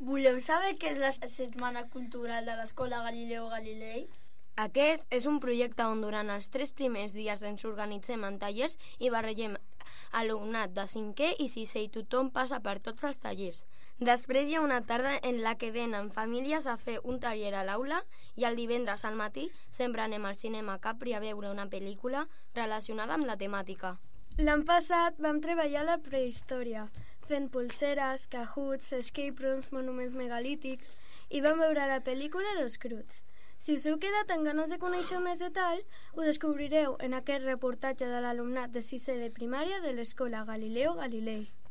Voleu saber què és la Setmana Cultural de l'Escola Galileo Galilei? Aquest és un projecte on durant els 3 primers dies ens organitzem en tallers i barregem alumnat de 5è i 6è i tothom passa per tots els tallers. Després hi ha una tarda en la que venen famílies a fer un taller a l'aula i el divendres al matí sempre anem al cinema Capri a veure una pel·lícula relacionada amb la temàtica. L'any passat vam treballar la prehistòria, fent pulseres, cajuts, escape rooms, monuments megalítics i vam veure la pel·lícula Los Cruts. Si us heu quedat amb ganes de conèixer més detall, ho descobrireu en aquest reportatge de l'alumnat de 6è de primària de l'Escola Galileo Galilei.